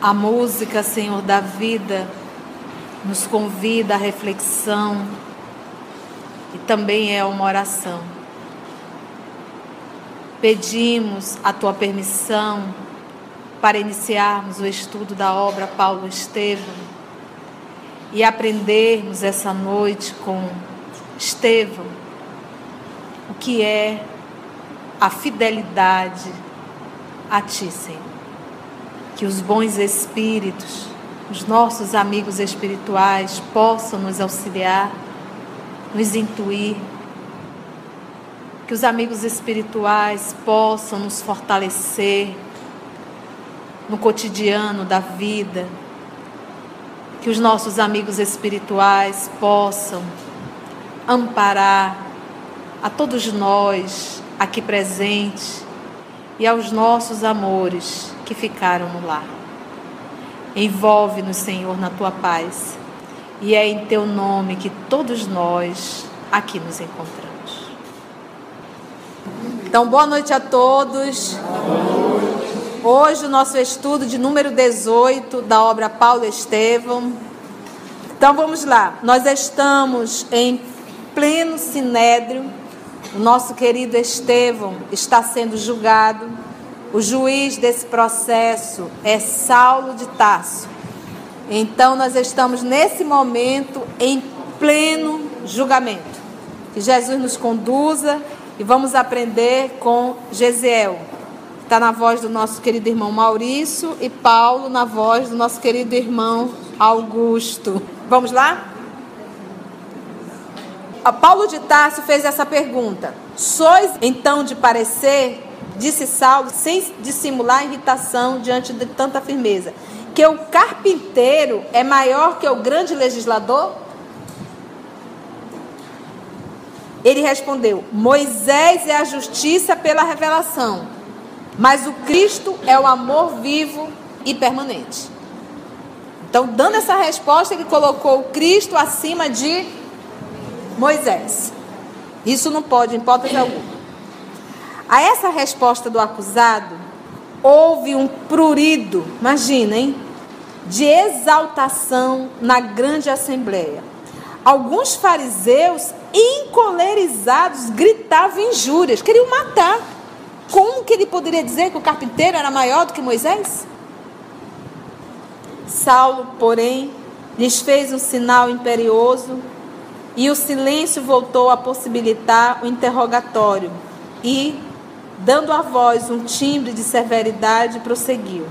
A música, Senhor, da vida nos convida à reflexão e também é uma oração. Pedimos a Tua permissão para iniciarmos o estudo da obra Paulo Estevão e aprendermos essa noite com Estevão o que é a fidelidade a Ti, Senhor. Que os bons espíritos, os nossos amigos espirituais possam nos auxiliar, nos intuir, que os amigos espirituais possam nos fortalecer no cotidiano da vida, que os nossos amigos espirituais possam amparar a todos nós aqui presentes e aos nossos amores que ficaram no lar. Envolve-nos, Senhor, na Tua paz, e é em Teu nome que todos nós aqui nos encontramos. Então, boa noite a todos. Hoje o nosso estudo de número 18 da obra Paulo Estevão. Então vamos lá, nós estamos em pleno sinédrio, o nosso querido Estevão está sendo julgado, o juiz desse processo é Saulo de Tarso. Então nós estamos nesse momento em pleno julgamento. Que Jesus nos conduza e vamos aprender com Gesiel. Está na voz do nosso querido irmão Maurício e Paulo na voz do nosso querido irmão Augusto. Vamos lá? A Paulo de Tarso fez essa pergunta: sois então de parecer, disse Saulo, sem dissimular irritação diante de tanta firmeza, que o carpinteiro é maior que o grande legislador? Ele respondeu: Moisés é a justiça pela revelação, mas o Cristo é o amor vivo e permanente. Então, dando essa resposta, ele colocou o Cristo acima de Moisés. Isso não pode, em hipótese alguma. A essa resposta do acusado, houve um prurido, imaginem, de exaltação na grande assembleia. Alguns fariseus, encolerizados, gritavam injúrias, queriam matar. Como que ele poderia dizer que o carpinteiro era maior do que Moisés? Saulo, porém, lhes fez um sinal imperioso e o silêncio voltou a possibilitar o interrogatório e, dando à voz um timbre de severidade, prosseguiu: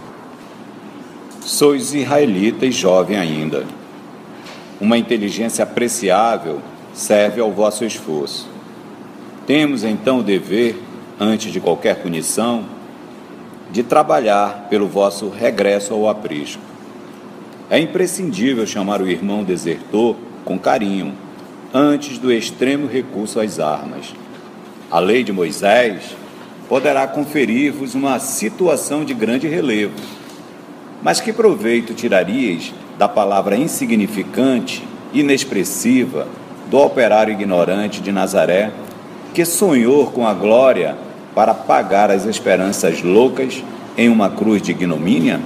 Sois israelita e jovem ainda. Uma inteligência apreciável serve ao vosso esforço. Temos então o dever, antes de qualquer punição, de trabalhar pelo vosso regresso ao aprisco. É imprescindível chamar o irmão desertor com carinho, antes do extremo recurso às armas. A lei de Moisés poderá conferir-vos uma situação de grande relevo. Mas que proveito tirarias da palavra insignificante, inexpressiva, do operário ignorante de Nazaré, que sonhou com a glória para pagar as esperanças loucas em uma cruz de ignomínia?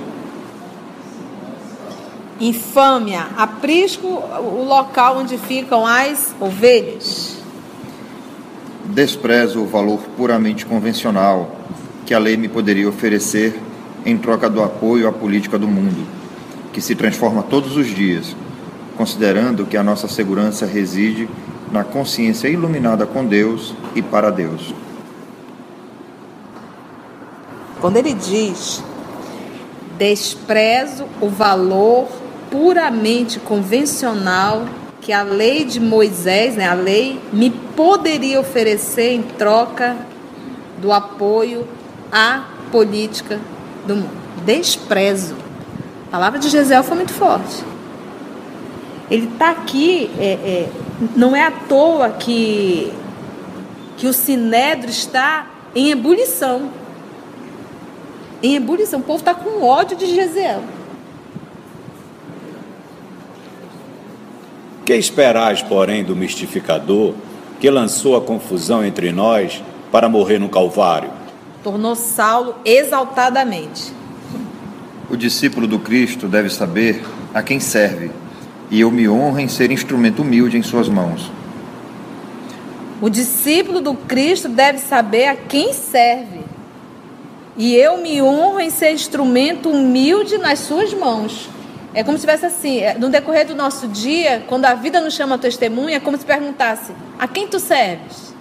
Infâmia, aprisco, o local onde ficam as ovelhas. Desprezo o valor puramente convencional que a lei me poderia oferecer em troca do apoio à política do mundo, que se transforma todos os dias, considerando que a nossa segurança reside na consciência iluminada com Deus e para Deus. Quando ele diz desprezo o valor puramente convencional que a lei de Moisés, a lei, me poderia oferecer em troca do apoio à política do mundo. Desprezo. A palavra de Gesiel foi muito forte. Ele está aqui, não é à toa que o sinédrio está em ebulição. Em ebulição. O povo está com ódio de Gesiel. Que esperais, porém, do mistificador que lançou a confusão entre nós para morrer no Calvário? Tornou Saulo exaltadamente. O discípulo do Cristo deve saber a quem serve, e eu me honro em ser instrumento humilde em suas mãos. O discípulo do Cristo deve saber a quem serve, e eu me honro em ser instrumento humilde nas suas mãos. É como se tivesse assim, no decorrer do nosso dia, quando a vida nos chama a testemunha, é como se perguntasse: a quem tu serves?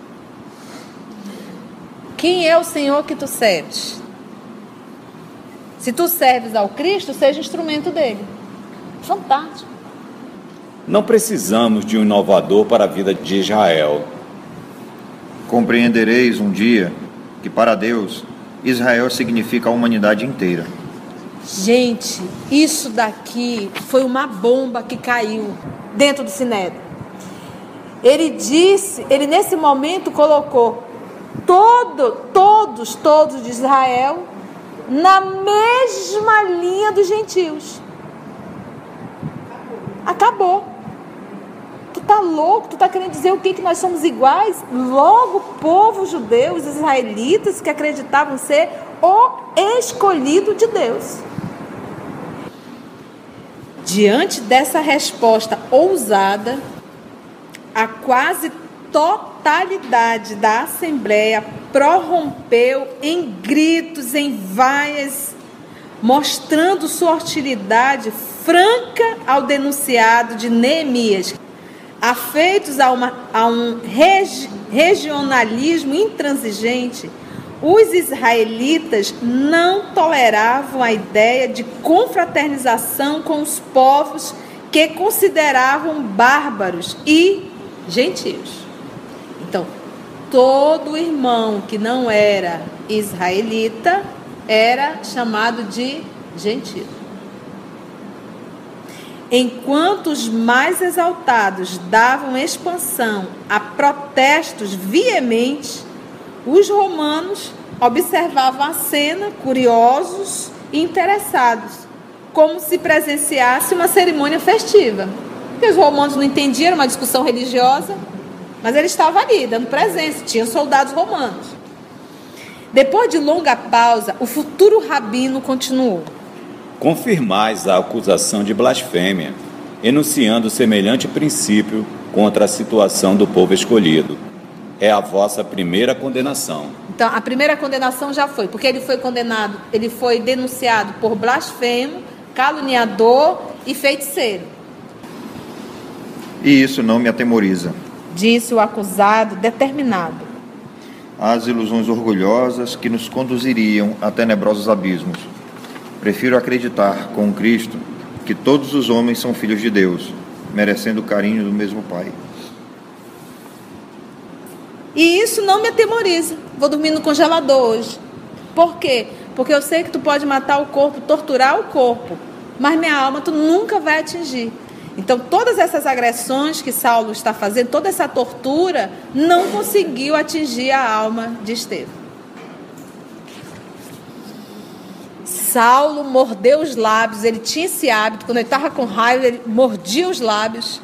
Quem é o Senhor que tu serves? Se tu serves ao Cristo, seja instrumento dele. Fantástico. Não precisamos de um inovador para a vida de Israel. Compreendereis um dia que, para Deus, Israel significa a humanidade inteira. Gente, isso daqui foi uma bomba que caiu dentro do Sinédrio. Ele nesse momento colocou todos de Israel na mesma linha dos gentios. Acabou. Tu tá louco? Tu tá querendo dizer o quê? Que nós somos iguais? Logo, o povo judeu, os israelitas que acreditavam ser o escolhido de Deus. Diante dessa resposta ousada, a quase totalidade da Assembleia prorrompeu em gritos, em vaias, mostrando sua hostilidade franca ao denunciado de Neemias, afeitos a um regionalismo intransigente. Os israelitas não toleravam a ideia de confraternização com os povos que consideravam bárbaros e gentios. Então, todo irmão que não era israelita era chamado de gentio. Enquanto os mais exaltados davam expansão a protestos veementes, os romanos observavam a cena, curiosos e interessados, como se presenciasse uma cerimônia festiva. Porque os romanos não entendiam, era uma discussão religiosa, mas ele estava ali, dando presença, tinha soldados romanos. Depois de longa pausa, o futuro rabino continuou. Confirmais a acusação de blasfêmia, enunciando semelhante princípio contra a situação do povo escolhido. É a vossa primeira condenação. Então, a primeira condenação já foi, porque ele foi condenado, ele foi denunciado por blasfemo, caluniador e feiticeiro. E isso não me atemoriza, disse o acusado determinado. As ilusões orgulhosas que nos conduziriam a tenebrosos abismos. Prefiro acreditar com Cristo que todos os homens são filhos de Deus, merecendo o carinho do mesmo Pai. E isso não me atemoriza. Vou dormir no congelador hoje. Por quê? Porque eu sei que tu pode matar o corpo, torturar o corpo, mas minha alma tu nunca vai atingir. Então, todas essas agressões que Saulo está fazendo, toda essa tortura, não conseguiu atingir a alma de Estevão. Saulo mordeu os lábios, ele tinha esse hábito, quando ele estava com raiva, ele mordia os lábios,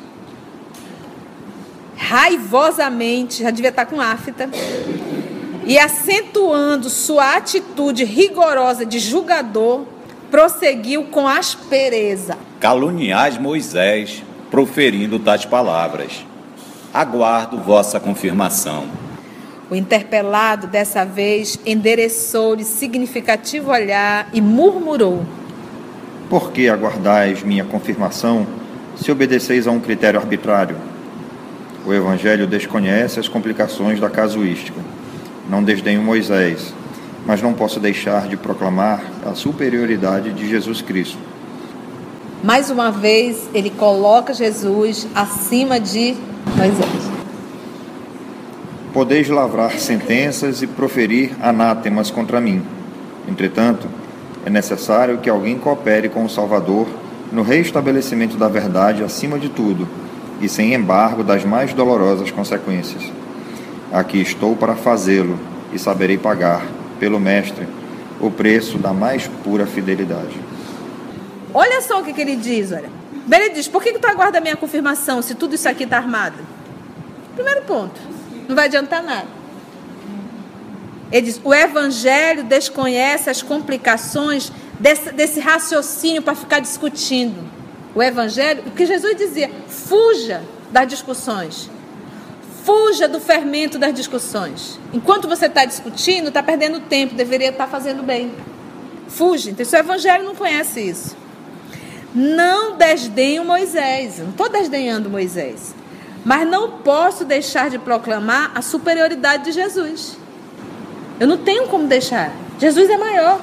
raivosamente, já devia estar com afta, e acentuando sua atitude rigorosa de julgador, prosseguiu com aspereza. Caluniais Moisés, proferindo tais palavras. Aguardo vossa confirmação. O interpelado, dessa vez, endereçou-lhe significativo olhar e murmurou. Por que aguardais minha confirmação, se obedeceis a um critério arbitrário? O Evangelho desconhece as complicações da casuística. Não desdenho Moisés, mas não posso deixar de proclamar a superioridade de Jesus Cristo. Mais uma vez, ele coloca Jesus acima de Moisés. Podeis lavrar sentenças e proferir anátemas contra mim. Entretanto, é necessário que alguém coopere com o Salvador no reestabelecimento da verdade acima de tudo e sem embargo das mais dolorosas consequências. Aqui estou para fazê-lo e saberei pagar, pelo Mestre, o preço da mais pura fidelidade. Olha só o que ele diz, olha. Ele diz, por que tu aguarda a minha confirmação se tudo isso aqui está armado? Primeiro ponto, não vai adiantar nada. Ele diz, o Evangelho desconhece as complicações desse raciocínio para ficar discutindo o evangelho, porque Jesus dizia: fuja das discussões, fuja do fermento das discussões. Enquanto você está discutindo, está perdendo tempo, deveria estar fazendo bem. Fuja. Então, se o evangelho não conhece isso. Não desdenho Moisés, eu não estou desdenhando Moisés, mas não posso deixar de proclamar a superioridade de Jesus. Eu não tenho como deixar. Jesus é maior.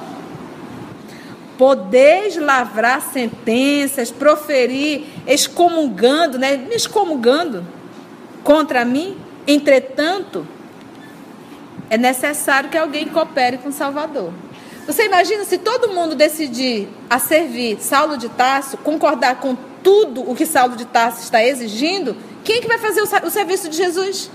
Podeis lavrar sentenças, proferir, excomungando, me excomungando contra mim. Entretanto, é necessário que alguém coopere com o Salvador. Você imagina se todo mundo decidir a servir Saulo de Tarso, concordar com tudo o que Saulo de Tarso está exigindo, quem é que vai fazer o serviço de Jesus?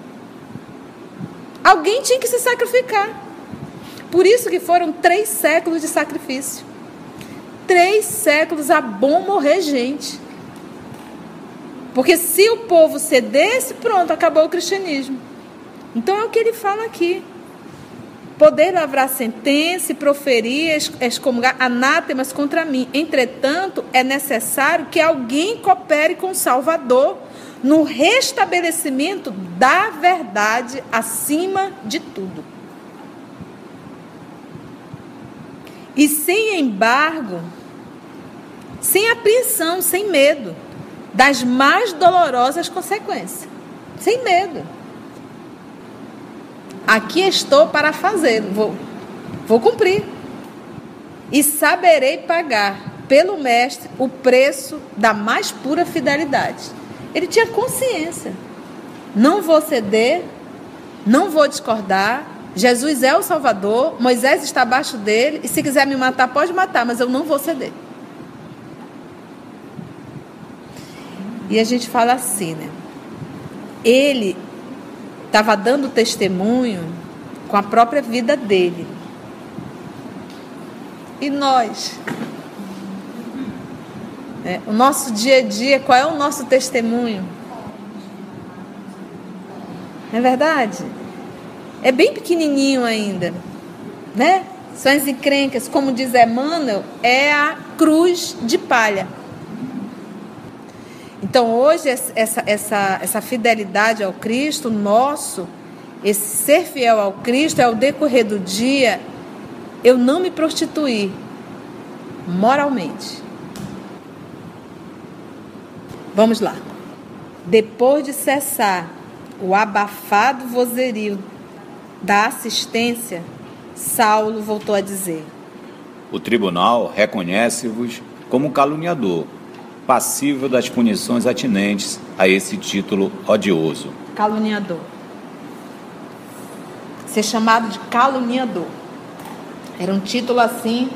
Alguém tinha que se sacrificar. Por isso que foram 3 séculos de sacrifício. 3 séculos a bom morrer gente. Porque se o povo cedesse, pronto, acabou o cristianismo. Então é o que ele fala aqui. Poder lavrar sentença e proferir, excomungar anátemas contra mim. Entretanto, é necessário que alguém coopere com o Salvador no restabelecimento da verdade acima de tudo. E sem embargo, sem apreensão, sem medo das mais dolorosas consequências. Sem medo. Aqui estou para fazê-lo, vou cumprir. E saberei pagar pelo mestre o preço da mais pura fidelidade. Ele tinha consciência. Não vou ceder, não vou discordar. Jesus é o Salvador, Moisés está abaixo dele, e se quiser me matar, pode matar, mas eu não vou ceder. E a gente fala assim, Ele estava dando testemunho com a própria vida dele. E nós? O nosso dia a dia, qual é o nosso testemunho? Não é verdade? É bem pequenininho ainda, São as encrencas, como diz Emmanuel, é a cruz de palha. Então hoje essa fidelidade ao Cristo, esse ser fiel ao Cristo, é o decorrer do dia, eu não me prostituir moralmente. Vamos lá. Depois de cessar o abafado vozerio da assistência, Saulo voltou a dizer: o tribunal reconhece-vos como caluniador, passível das punições atinentes a esse título odioso. Caluniador. Ser chamado de caluniador. Era um título assim.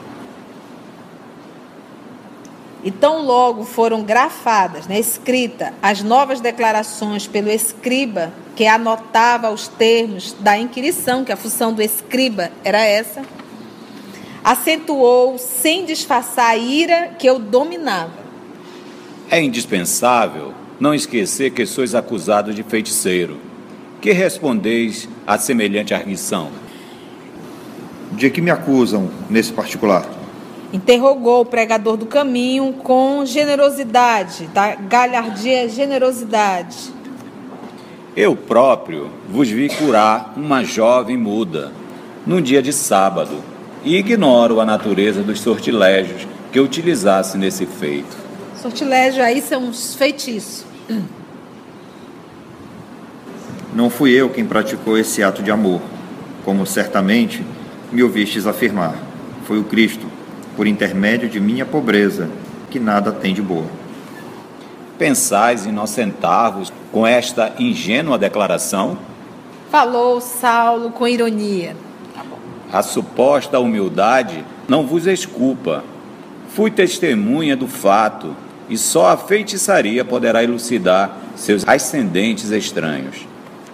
E tão logo foram grafadas, escrita, as novas declarações pelo escriba, que anotava os termos da inquirição, que a função do escriba era essa, acentuou, sem disfarçar a ira que eu dominava. É indispensável não esquecer que sois acusado de feiticeiro. Que respondeis a semelhante arguição? De que me acusam nesse particular? Interrogou o pregador do caminho com generosidade, da galhardia generosidade. Eu próprio vos vi curar uma jovem muda, num dia de sábado, e ignoro a natureza dos sortilégios que utilizasse nesse feito. Sortilégio aí são os feitiços. Não fui eu quem praticou esse ato de amor, como certamente me ouvistes afirmar. Foi o Cristo, por intermédio de minha pobreza, que nada tem de boa. Pensais inocentar-vos com esta ingênua declaração? Falou Saulo com ironia. A suposta humildade não vos exculpa. Fui testemunha do fato, e só a feitiçaria poderá elucidar seus ascendentes estranhos.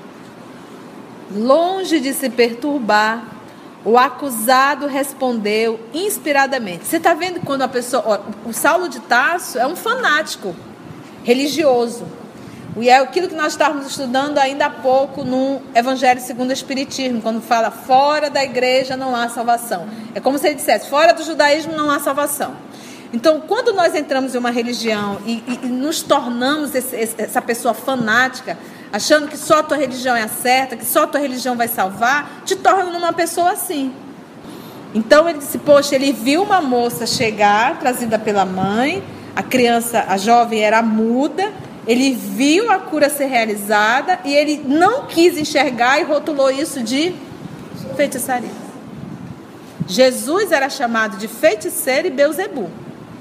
Longe de se perturbar, o acusado respondeu inspiradamente. Você está vendo quando a pessoa... o Saulo de Tarso é um fanático religioso. E é aquilo que nós estávamos estudando ainda há pouco no Evangelho segundo o Espiritismo, quando fala fora da igreja não há salvação. É como se ele dissesse, fora do judaísmo não há salvação. Então, quando nós entramos em uma religião e nos tornamos essa pessoa fanática, achando que só a tua religião é a certa, que só a tua religião vai salvar, te torna uma pessoa assim. Então, ele disse, poxa, ele viu uma moça chegar, trazida pela mãe, a criança, a jovem era muda, ele viu a cura ser realizada e ele não quis enxergar e rotulou isso de feitiçaria. Jesus era chamado de feiticeiro e Beuzebu.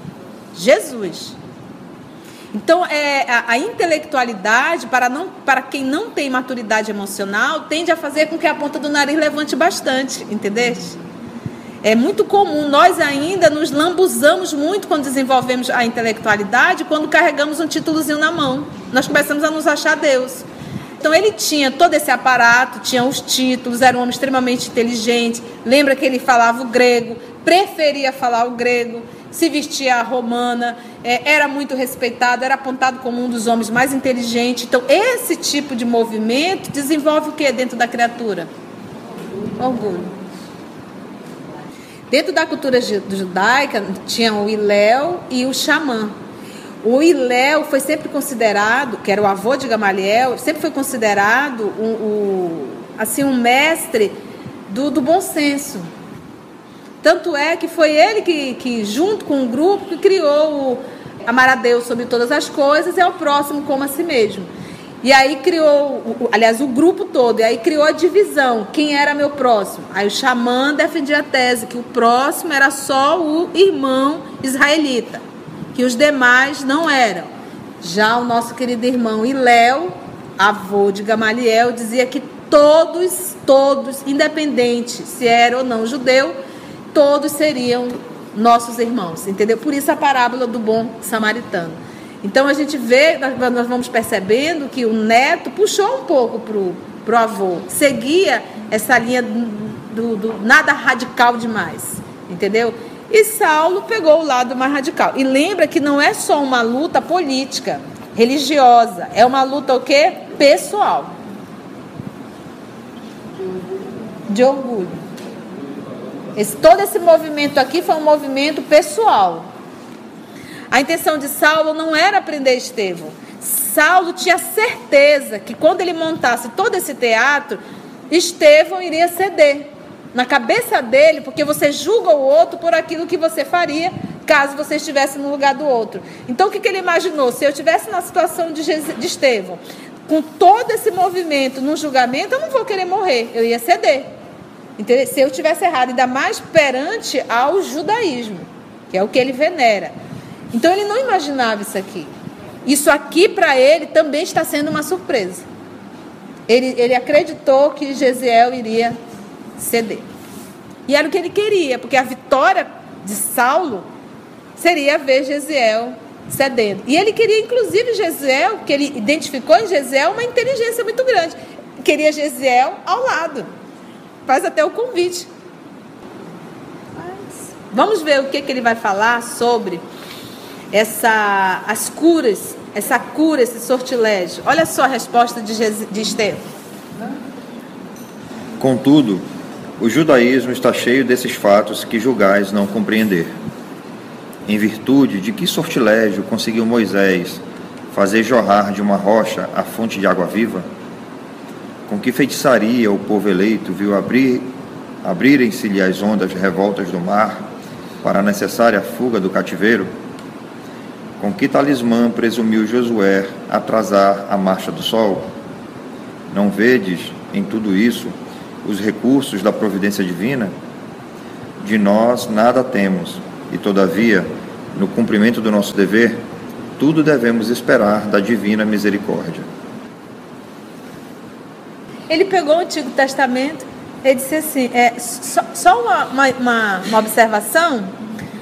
Jesus. Então, a intelectualidade, para quem não tem maturidade emocional, tende a fazer com que a ponta do nariz levante bastante, entendeste? É muito comum, nós ainda nos lambuzamos muito quando desenvolvemos a intelectualidade, quando carregamos um títulozinho na mão. Nós começamos a nos achar Deus. Então ele tinha todo esse aparato, tinha os títulos, era um homem extremamente inteligente. Lembra que ele falava o grego, preferia falar o grego, se vestia romana, era muito respeitado, era apontado como um dos homens mais inteligentes. Então esse tipo de movimento desenvolve o que dentro da criatura? Orgulho. Dentro da cultura judaica, tinha o Hillel e o Xamã. O Hillel foi sempre considerado, que era o avô de Gamaliel, sempre foi considerado um mestre do bom senso. Tanto é que foi ele que junto com um grupo, que criou o amar a Deus sobre todas as coisas e ao próximo como a si mesmo. E aí criou, o grupo todo, e aí criou a divisão, quem era meu próximo. Aí o Xamã defendia a tese que o próximo era só o irmão israelita, que os demais não eram. Já o nosso querido irmão Hillel, avô de Gamaliel, dizia que todos, independente se era ou não judeu, todos seriam nossos irmãos, entendeu? Por isso a parábola do bom samaritano. Então a gente vê, nós vamos percebendo que o neto puxou um pouco pro avô, seguia essa linha do nada radical demais, entendeu? E Saulo pegou o lado mais radical. E lembra que não é só uma luta política, religiosa, é uma luta o quê? Pessoal. De orgulho. Todo esse movimento aqui foi um movimento pessoal. A intenção de Saulo não era prender Estevão. Saulo tinha certeza que quando ele montasse todo esse teatro, Estevão iria ceder. Na cabeça dele, porque você julga o outro por aquilo que você faria caso você estivesse no lugar do outro. Então o que ele imaginou? Se eu estivesse na situação de Estevão, com todo esse movimento no julgamento, eu não vou querer morrer, eu ia ceder. Entendeu? Se eu tivesse errado, ainda mais perante ao judaísmo, que é o que ele venera. Então ele não imaginava isso aqui. Isso aqui para ele também está sendo uma surpresa. Ele acreditou que Jesiel iria ceder. E era o que ele queria, porque a vitória de Saulo seria ver Jesiel cedendo. E ele queria inclusive Jesiel, que ele identificou em Jesiel uma inteligência muito grande. Queria Jesiel ao lado. Faz até o convite. Vamos ver o que ele vai falar sobre as curas, essa cura, esse sortilégio. Olha só a resposta de Estevão. Contudo, o judaísmo está cheio desses fatos que julgais não compreender. Em virtude de que sortilégio conseguiu Moisés fazer jorrar de uma rocha a fonte de água viva? Com que feitiçaria o povo eleito viu abrirem-se-lhe as ondas revoltas do mar para a necessária fuga do cativeiro? Com que talismã presumiu Josué atrasar a marcha do sol? Não vedes em tudo isso os recursos da providência divina? De nós nada temos, e todavia, no cumprimento do nosso dever, tudo devemos esperar da divina misericórdia. Ele pegou o Antigo Testamento e disse assim, só uma observação.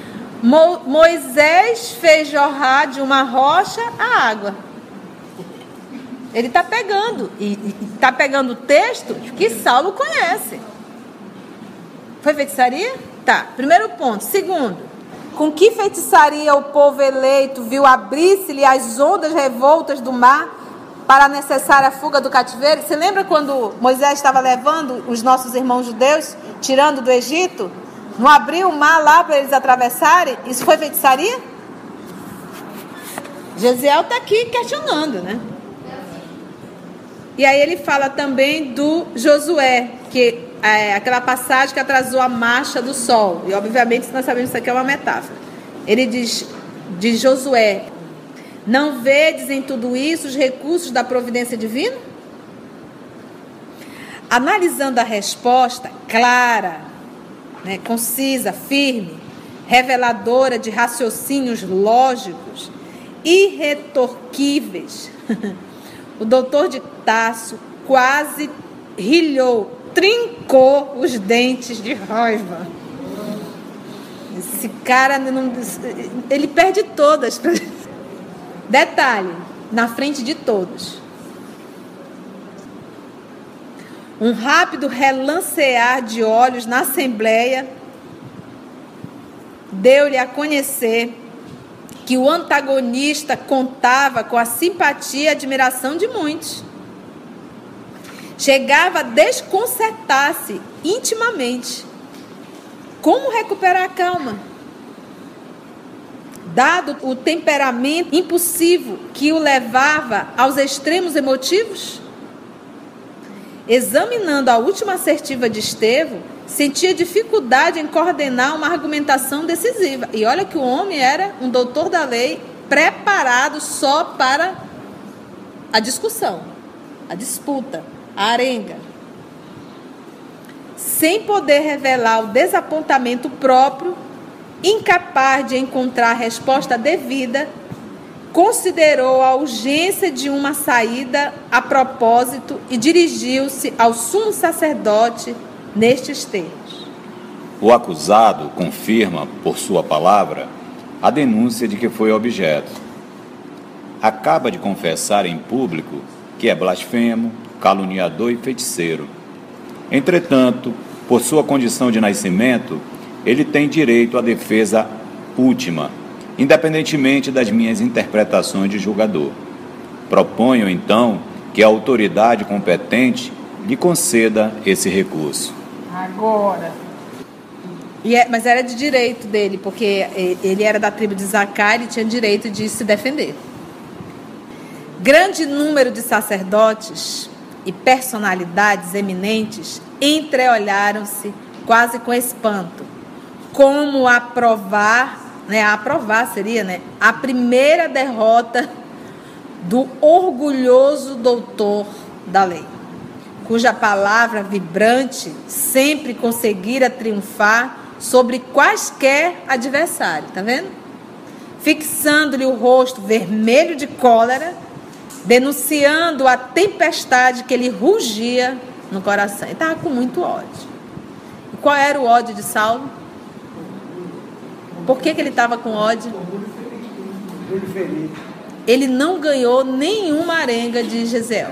Moisés fez jorrar de uma rocha a água. Ele está pegando, e está pegando o texto que Saulo conhece. Foi feitiçaria? Tá, primeiro ponto. Segundo, com que feitiçaria o povo eleito viu abrir-se-lhe as ondas revoltas do mar para a necessária fuga do cativeiro. Você lembra quando Moisés estava levando os nossos irmãos judeus, tirando do Egito? Não abriu o mar lá para eles atravessarem? Isso foi feitiçaria? Gesiel está aqui questionando, né? E aí ele fala também do Josué, que é aquela passagem que atrasou a marcha do sol. E obviamente nós sabemos que isso aqui é uma metáfora. Ele diz de Josué: não vedes em tudo isso os recursos da providência divina? Analisando a resposta clara, né, concisa, firme, reveladora de raciocínios lógicos, irretorquíveis, o doutor de Tarso quase rilhou, trincou os dentes de raiva. Esse cara, ele perde todas. Detalhe, na frente de todos. Um rápido relancear de olhos na assembleia deu-lhe a conhecer que o antagonista contava com a simpatia e admiração de muitos. Chegava a desconcertar-se intimamente. Como recuperar a calma? Dado o temperamento impulsivo que o levava aos extremos emotivos? Examinando a última assertiva de Estevão, sentia dificuldade em coordenar uma argumentação decisiva. E olha que o homem era um doutor da lei, preparado só para a discussão, a disputa, a arenga. Sem poder revelar o desapontamento próprio, incapaz de encontrar a resposta devida, considerou a urgência de uma saída a propósito e dirigiu-se ao sumo sacerdote nestes termos. O acusado confirma, por sua palavra, a denúncia de que foi objeto. Acaba de confessar em público que é blasfemo, caluniador e feiticeiro. Entretanto, por sua condição de nascimento, ele tem direito à defesa última, independentemente das minhas interpretações de julgador. Proponho, então, que a autoridade competente lhe conceda esse recurso. Agora. Mas era de direito dele, porque ele era da tribo de Zaccar e tinha direito de se defender. Grande número de sacerdotes e personalidades eminentes entreolharam-se quase com espanto, como aprovar seria, a primeira derrota do orgulhoso doutor da lei, cuja palavra vibrante sempre conseguira triunfar sobre quaisquer adversários, tá vendo? Fixando-lhe o rosto vermelho de cólera, denunciando a tempestade que lhe rugia no coração. Ele estava com muito ódio. E qual era o ódio de Saulo? Por que ele estava com ódio? Ele não ganhou nenhuma arenga de Jesiel.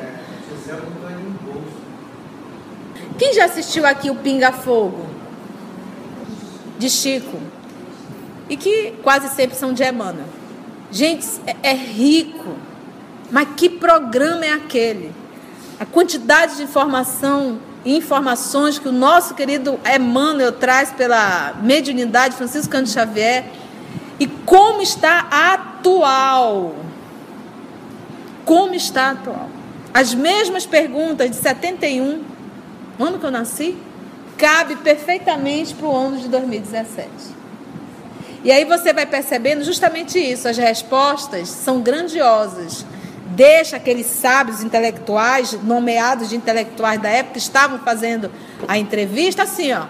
Quem já assistiu aqui o Pinga Fogo? De Chico. E que quase sempre são de Emmanuel. Gente, é rico. Mas que programa é aquele? A quantidade de informações que o nosso querido Emmanuel traz pela mediunidade Francisco Cândido Xavier, e como está atual. Como está atual. As mesmas perguntas de 71, o ano que eu nasci, cabe perfeitamente para o ano de 2017. E aí você vai percebendo justamente isso, as respostas são grandiosas. Deixa aqueles sábios intelectuais, nomeados de intelectuais da época, que estavam fazendo a entrevista assim, ó.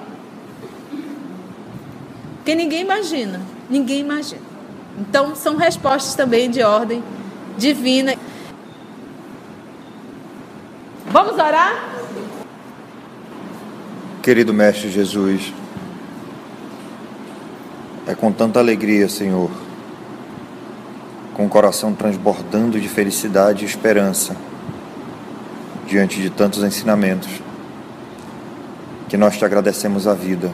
Porque ninguém imagina. Então, são respostas também de ordem divina. Vamos orar? Querido Mestre Jesus, é com tanta alegria, Senhor, com o coração transbordando de felicidade e esperança, diante de tantos ensinamentos, que nós te agradecemos a vida.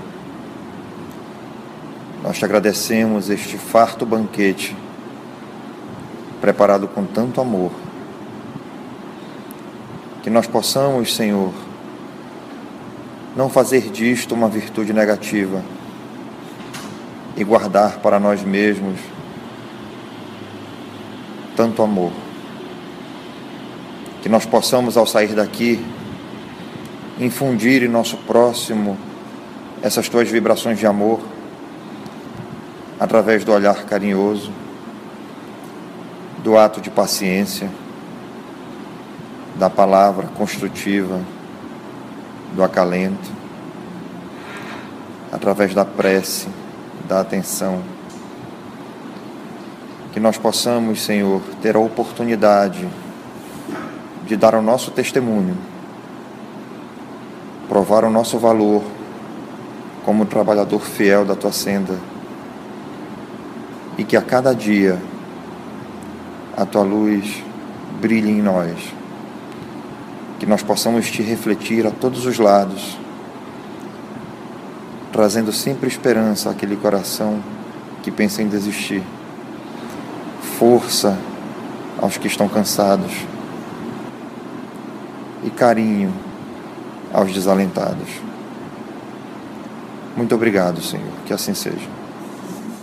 Nós te agradecemos este farto banquete, preparado com tanto amor, Que nós possamos, Senhor, não fazer disto uma virtude negativa e guardar para nós mesmos tanto amor. Que nós possamos, ao sair daqui, infundir em nosso próximo essas tuas vibrações de amor, através do olhar carinhoso, do ato de paciência, da palavra construtiva, do acalento, através da prece, da atenção. Que nós possamos, Senhor, ter a oportunidade de dar o nosso testemunho, provar o nosso valor como trabalhador fiel da tua senda, e que a cada dia a tua luz brilhe em nós, que nós possamos te refletir a todos os lados, trazendo sempre esperança àquele coração que pensa em desistir, força aos que estão cansados e carinho aos desalentados. Muito obrigado, Senhor, que assim seja.